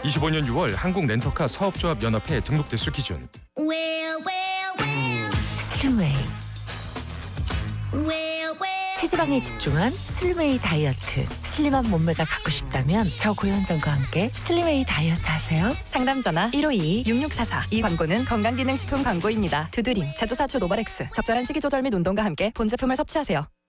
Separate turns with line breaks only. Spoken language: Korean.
25년 6월 한국 렌터카 사업조합 연합회 등록 대수 기준.
슬림웨이. 체지방에 집중한 슬림웨이 다이어트. 슬림한 몸매가 갖고 싶다면 저고현정과 함께 슬림웨이 다이어트 하세요.
상담 전화 1522-6644. 이 광고는 건강기능식품 광고입니다. 두드림, 자주사추 노바렉스. 적절한 식이조절 및 운동과 함께 본 제품을 섭취하세요.